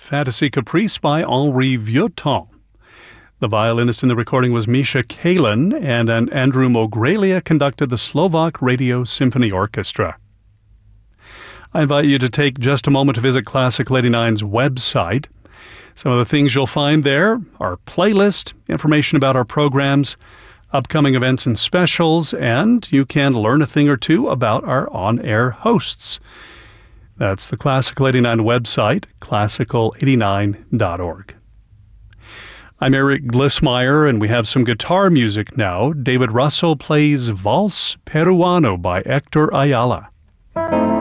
Fantasy Caprice by Henri Vieuxtemps. The violinist in the recording was Misha Kalin, and Andrew Mogralia conducted the Slovak Radio Symphony Orchestra. I invite you to take just a moment to visit Classical 89's website. Some of the things you'll find there are playlist, information about our programs, upcoming events and specials, and you can learn a thing or two about our on-air hosts. That's the Classical 89 website, classical89.org. I'm Eric Glissmeyer, and we have some guitar music now. David Russell plays Valse Peruano by Hector Ayala.